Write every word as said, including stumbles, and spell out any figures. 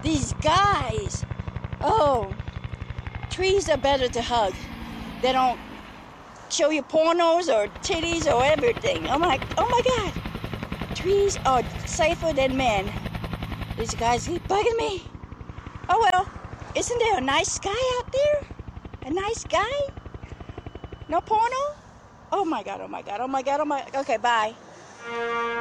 These guys. Oh, trees are better to hug. They don't show you pornos or titties or everything. Oh my, oh my God. Trees are safer than men. These guys keep bugging me. Oh well, isn't there a nice sky out there? A nice sky? No porno? Oh my God, oh my God, oh my God, oh my, okay, bye.